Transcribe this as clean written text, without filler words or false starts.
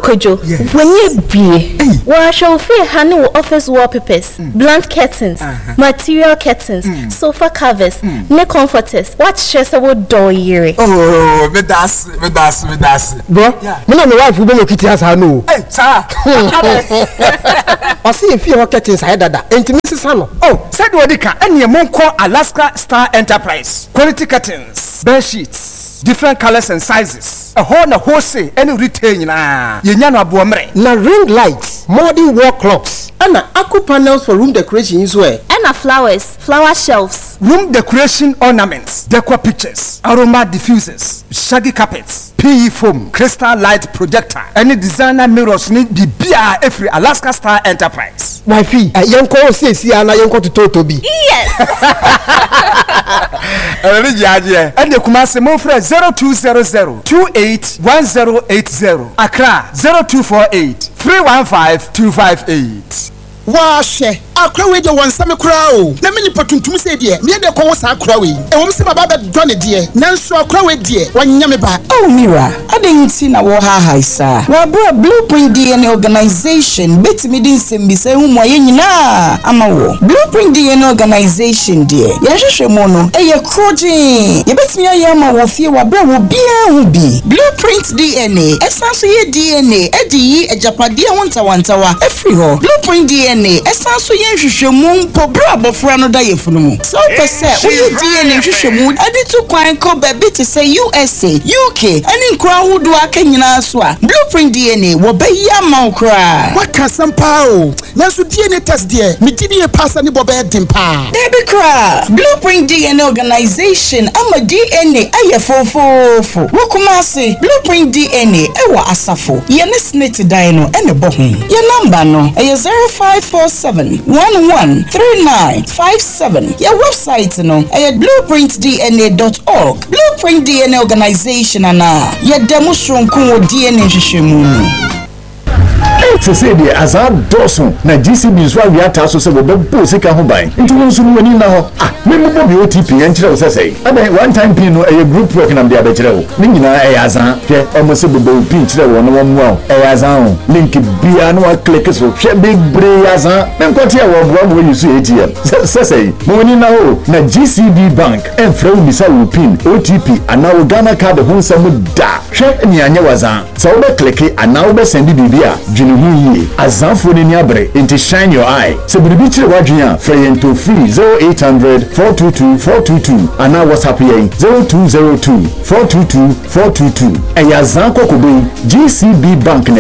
Kojo, when you be, well, I shall fear honey office wallpapers, blunt curtains, material curtains, sofa covers, neck comforters. What stress about door year? Oh, me das. Bro, me na my wife we be kitty as I know. Hey, sir. I see if you work inside that. Intimacy salon. Oh, said Wadika, and your mom call Alaska Star Enterprise. Quality curtains, bed sheets, different colors and sizes. A wholesale, any retail na. Yenyano abuamre. Na ring lights, modern wall clocks, and aqua panels for room decoration as well. And flowers, flower shelves, room decoration ornaments, decor pictures, aroma diffusers, shaggy carpets, PE foam, crystal light projector, any designer mirrors need the beer every Alaska Star Enterprise. Wifey, yanko say see ana yanko to Totobi. Yes. And the Kumasi Mofre 0200 281080. Accra 0248 315 258. Washe akra we de wansame kura o na me nipa tuntum se de me de ko sa akra we e wo se baba be dwane de nanso akra we de wanya me ba. Oh Mira, adenti na wo ha isa wa bro Blueprint DNA organization betimi din sembi se hu mo nyina ama wo Blueprint DNA organization de ya hwehwe mo no e ye kroje ye betimi ya ama wo fie wa bro wo bia hu bi Blueprint DNA esanso ye DNA edi yi ejapade wontawantawa efri ho Blueprint DNA esanso ye hwehwemu mpo bra bofra no da yefunu mu so pese wo ye DNA hwehwemu edi to kwan ko be ti se USA UK ani nkra hudu aka nyina so a Blueprint DNA wo be ya ma nkra Waka sampa o nanso DNA test de me gidi e passa ni bobe dempa Debi kra Blueprint DNA organization ama DNA aye fofofo wo kuma se Blueprint DNA e wa asafo ye ne snit dan no ene bo ho ye number no e 0547113957 your website no blueprintdna.org Blueprint DNA organization ana ye demonstration DNA hwehwemu to say the azad dosun na GCB so we ata so say we be sika ho ban nti won so wani na ho me mo bo bi OTP en kire wo say ada one time pin no a group work na dia be kire wo ni nyina e azan hwe o mo se bo pin kire wo no wo mo e azan link bia no wa click so hwe be bre azan me nkoti e wo bo mo use ATM say mo wani na ho na GCB bank en fra wo bisa wo pin OTP ana wo Ghana card ho nsam da hwe ni anya wazan so wo be click ana wo be send bibia azanfo ni abre into shine your eye se biribi kire wadwea freyento free 0800 422 422 ana WhatsApp yen 0202 422 422 ayazan kokobe GCB bank